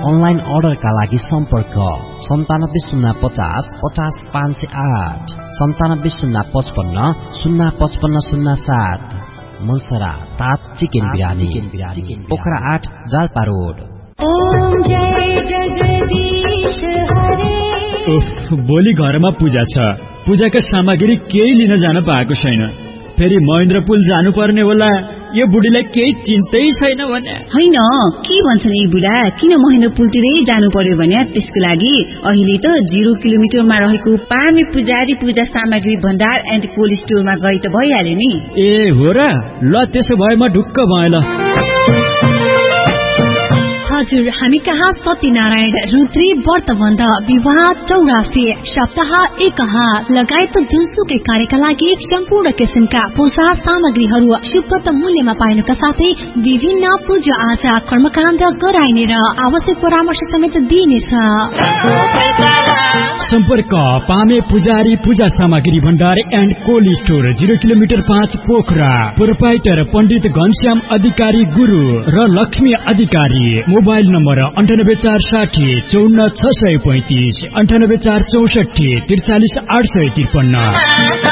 Online अर्डरका लागि सम्पर्क 9705050508 9705505507। मलसरा तात चिकन बिरानी पोखरा 8 जाल्पा रोड। ओम जय जगदीश हरे। भोलि घरमा पूजा छ, पूजाका सामग्री केही लिन जान पाएको छैन। फेरि महेन्द्र पुल जानु पर्ने होला। यो बुढीलाई केही चिन्तै छैन भने होइन। के भन्छन् यी बुढा, किन महेन्द्र पुलतिरै जानु पर्यो भने त्यसको लागि अहिले त 0 किलोमिटरमा रहेको पामे पुजारी पूजा सामग्री भण्डार एन्ड कोल्ड स्टोरमा गई त भइहाल्यो नि। ए हो र, ल त्यसो भए म ढुक्क भएँ ल। हजुर, हामी कहाँ सत्यनारायण, रुद्री, व्रतबन्ध, विवाह, चौरासी, सप्ताह एकहा लगायत जुनसुकै कार्यका लागि सम्पूर्ण किसिमका पूजा सामग्रीहरू सुपथ मूल्यमा पाइनुका साथै विभिन्न पूजा आजा कर्मकाण्ड गराइने र आवश्यक परामर्श समेत दिइनेछ। सम्पर्क पामे पुजारी पूजा सामग्री भण्डार and cold store 0 kilometre 5 Pokhara. Proprietor पण्डित घनश्याम अधिकारी गुरु र लक्ष्मी अधिकारी। Mobile number 98460 54635 98464 43853।